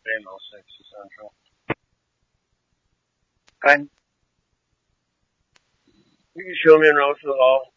Meno 63章。 干欲修面老师好。